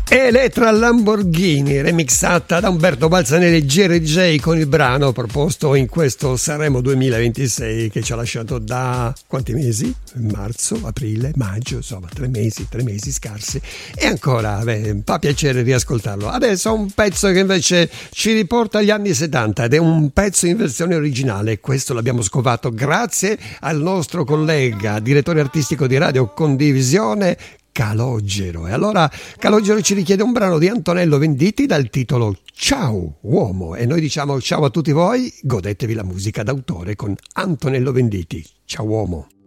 Elettra Lamborghini, remixata da Umberto Balzanelli e Jerry J con il brano proposto in questo Sanremo 2026 che ci ha lasciato da quanti mesi? Marzo, aprile, maggio, insomma 3 mesi scarsi, e ancora fa piacere riascoltarlo. Adesso un pezzo che invece ci riporta agli anni 70 ed è un pezzo in versione originale. Questo l'abbiamo scovato grazie al nostro collega, direttore artistico di Radio Condivisione, Calogero. E allora Calogero ci richiede un brano di Antonello Venditti dal titolo Ciao uomo, e noi diciamo ciao a tutti voi, godetevi la musica d'autore con Antonello Venditti. Ciao uomo.